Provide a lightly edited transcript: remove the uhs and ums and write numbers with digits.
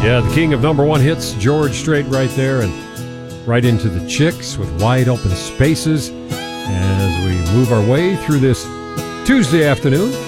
Yeah, the king of number one hits, George Strait right there, and right into the Chicks with Wide Open Spaces as we move our way through this Tuesday afternoon.